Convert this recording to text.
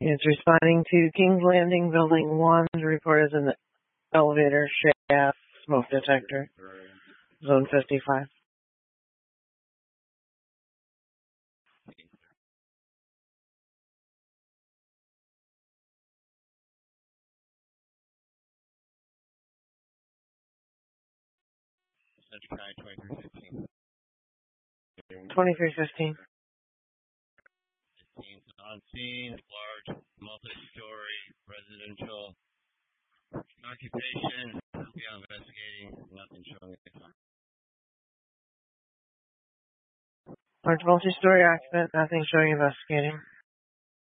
It's responding to King's Landing, Building 1. The report is an elevator shaft smoke detector, Zone 55. Central County 2315. 2315. On scene, large, multi-story, residential occupation. We are investigating. Nothing showing at the time. Large multi-story occupant. Nothing showing investigating.